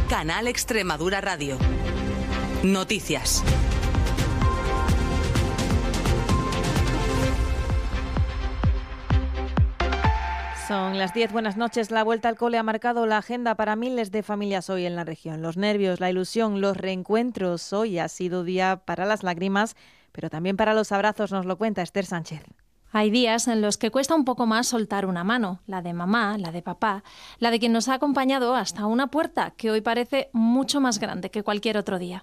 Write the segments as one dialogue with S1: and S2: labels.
S1: Canal Extremadura Radio. Noticias.
S2: Son las 10, buenas noches. La vuelta al cole ha marcado la agenda para miles de familias hoy en la región. Los nervios, la ilusión, los reencuentros. Hoy ha sido día para las lágrimas, pero también para los abrazos, nos lo cuenta Esther Sánchez.
S3: Hay días en los que cuesta un poco más soltar una mano, la de mamá, la de papá, la de quien nos ha acompañado hasta una puerta que hoy parece mucho más grande que cualquier otro día.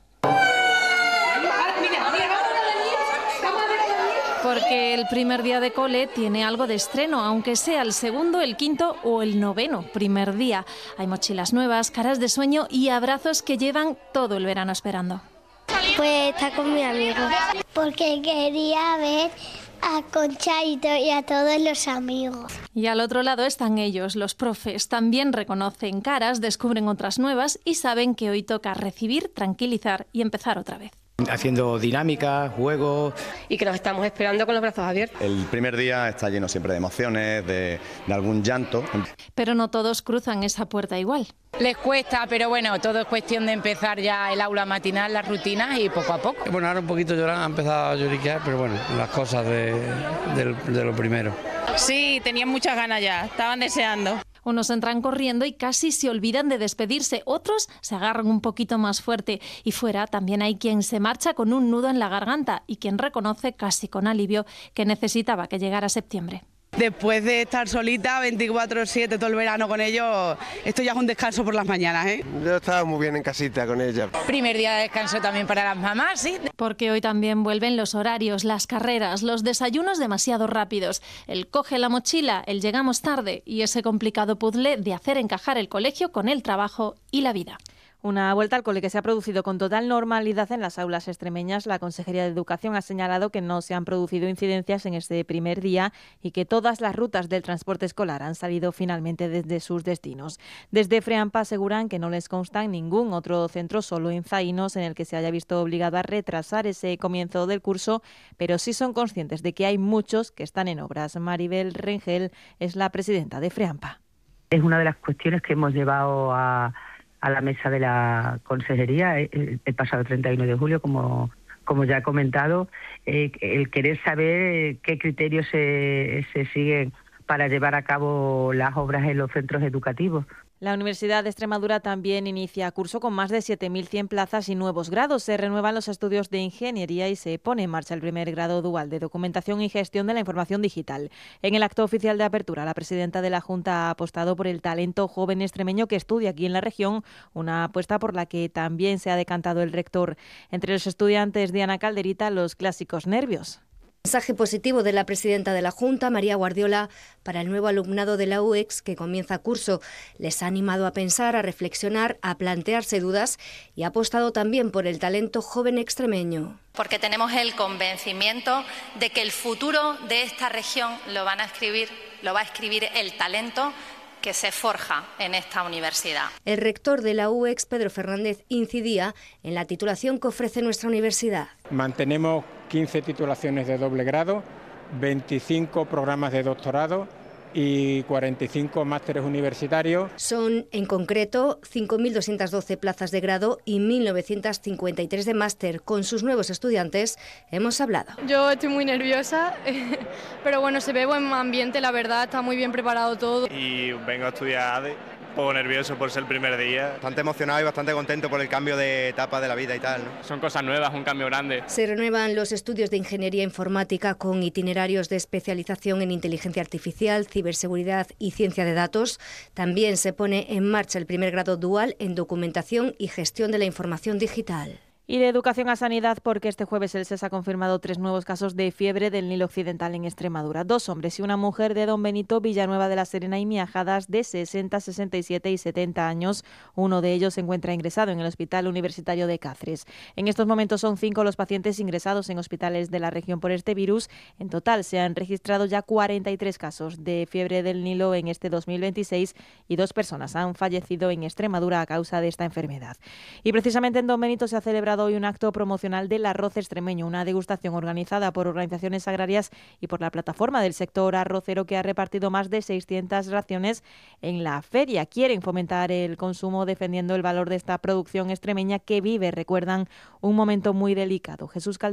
S3: Porque el primer día de cole tiene algo de estreno, aunque sea el segundo, el quinto o el noveno primer día. Hay mochilas nuevas, caras de sueño y abrazos que llevan todo el verano esperando.
S4: Pues está con mi amigo, porque quería ver a Conchaito y a todos los amigos.
S3: Y al otro lado están ellos, los profes. También reconocen caras, descubren otras nuevas y saben que hoy toca recibir, tranquilizar y empezar otra vez.
S5: Haciendo dinámicas, juegos.
S6: Y que nos estamos esperando con los brazos abiertos.
S7: El primer día está lleno siempre de emociones, de algún llanto.
S3: Pero no todos cruzan esa puerta igual.
S8: Les cuesta, pero bueno, todo es cuestión de empezar ya el aula matinal, las rutinas y poco a poco.
S9: Bueno, ahora un poquito lloran, han empezado a lloriquear, pero bueno, las cosas de lo primero.
S8: Sí, tenían muchas ganas ya, estaban deseando.
S3: Unos entran corriendo y casi se olvidan de despedirse, otros se agarran un poquito más fuerte y fuera también hay quien se marcha con un nudo en la garganta y quien reconoce casi con alivio que necesitaba que llegara septiembre.
S10: Después de estar solita 24/7 todo el verano con ellos, esto ya es un descanso por las mañanas, ¿eh?
S11: Yo estaba muy bien en casita con ella.
S8: Primer día de descanso también para las mamás, sí.
S3: Porque hoy también vuelven los horarios, las carreras, los desayunos demasiado rápidos, el coge la mochila, el llegamos tarde y ese complicado puzzle de hacer encajar el colegio con el trabajo y la vida.
S2: Una vuelta al cole que se ha producido con total normalidad en las aulas extremeñas. La Consejería de Educación ha señalado que no se han producido incidencias en este primer día y que todas las rutas del transporte escolar han salido finalmente desde sus destinos. Desde FREAMPA aseguran que no les consta en ningún otro centro, solo en Zaínos, en el que se haya visto obligado a retrasar ese comienzo del curso, pero sí son conscientes de que hay muchos que están en obras. Maribel Rengel es la presidenta de FREAMPA.
S12: Es una de las cuestiones que hemos llevado a la mesa de la Consejería el pasado 31 de julio, como ya he comentado, el querer saber qué criterios se siguen para llevar a cabo las obras en los centros educativos.
S2: La Universidad de Extremadura también inicia curso con más de 7.100 plazas y nuevos grados. Se renuevan los estudios de ingeniería y se pone en marcha el primer grado dual de documentación y gestión de la información digital. En el acto oficial de apertura, la presidenta de la Junta ha apostado por el talento joven extremeño que estudia aquí en la región, una apuesta por la que también se ha decantado el rector. Entre los estudiantes, Diana Calderita, los clásicos nervios.
S13: Mensaje positivo de la presidenta de la Junta, María Guardiola, para el nuevo alumnado de la UEX que comienza curso. Les ha animado a pensar, a reflexionar, a plantearse dudas y ha apostado también por el talento joven extremeño.
S14: Porque tenemos el convencimiento de que el futuro de esta región lo va a escribir el talento que se forja en esta universidad.
S13: El rector de la UEX, Pedro Fernández, incidía en la titulación que ofrece nuestra universidad.
S15: Mantenemos 15 titulaciones de doble grado, 25 programas de doctorado y 45 másteres universitarios.
S13: Son, en concreto, 5.212 plazas de grado y 1.953 de máster. Con sus nuevos estudiantes hemos hablado.
S16: Yo estoy muy nerviosa, pero bueno, se ve buen ambiente, la verdad, está muy bien preparado todo.
S17: Y vengo a estudiar ADE. Un poco nervioso por ser el primer día.
S7: Bastante emocionado y bastante contento por el cambio de etapa de la vida y tal, ¿no?
S17: Son cosas nuevas, un cambio grande.
S13: Se renuevan los estudios de ingeniería informática con itinerarios de especialización en inteligencia artificial, ciberseguridad y ciencia de datos. También se pone en marcha el primer grado dual en documentación y gestión de la información digital.
S2: Y de educación a sanidad, porque este jueves el SES ha confirmado 3 nuevos casos de fiebre del Nilo Occidental en Extremadura. 2 hombres y una mujer de Don Benito, Villanueva de la Serena y Miajadas, de 60, 67 y 70 años. Uno de ellos se encuentra ingresado en el Hospital Universitario de Cáceres. En estos momentos son 5 los pacientes ingresados en hospitales de la región por este virus. En total se han registrado ya 43 casos de fiebre del Nilo en este 2026 y 2 personas han fallecido en Extremadura a causa de esta enfermedad. Y precisamente en Don Benito se ha celebrado celebrado hoy un acto promocional del arroz extremeño, una degustación organizada por organizaciones agrarias y por la plataforma del sector arrocero, que ha repartido más de 600 raciones en la feria. Quieren fomentar el consumo defendiendo el valor de esta producción extremeña que vive, recuerdan, un momento muy delicado. Jesús Calderón.